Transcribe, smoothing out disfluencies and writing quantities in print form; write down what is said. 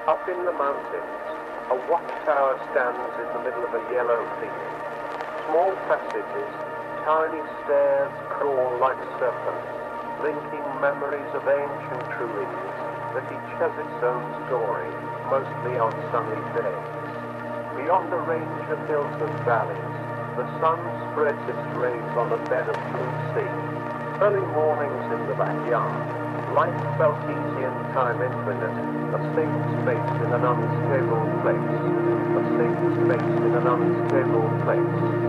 Up in the mountains, a watchtower stands in the middle of a yellow field. Small passages, tiny stairs crawl like serpents, linking memories of ancient ruins that each has its own story, mostly on sunny days. Beyond a range of hills and valleys, the sun spreads its rays on a bed of blue sea. Early mornings in the backyard, life felt easy and time infinite, a safe space in an unstable place, a safe space in an unstable place.